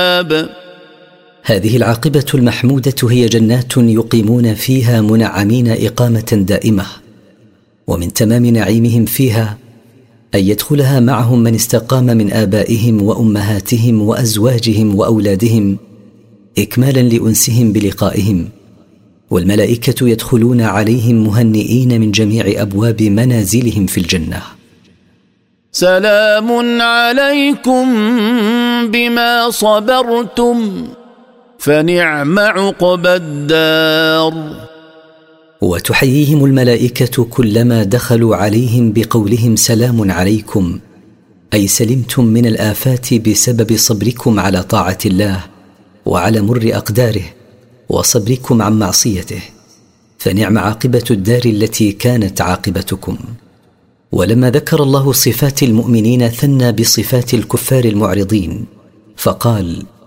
هذه العاقبة المحمودة هي جنات يقيمون فيها منعمين إقامة دائمة، ومن تمام نعيمهم فيها أن يدخلها معهم من استقام من آبائهم وأمهاتهم وأزواجهم وأولادهم إكمالا لأنسهم بلقائهم، والملائكة يدخلون عليهم مهنئين من جميع أبواب منازلهم في الجنة. سلام عليكم بما صبرتم فنعم عقبى الدار. وتحييهم الملائكة كلما دخلوا عليهم بقولهم سلام عليكم، أي سلمتم من الآفات بسبب صبركم على طاعة الله وعلى مر أقداره وصبركم عن معصيته، فنعم عاقبة الدار التي كانت عاقبتكم. ولما ذكر الله صفات المؤمنين ثنى بصفات الكفار المعرضين فقال: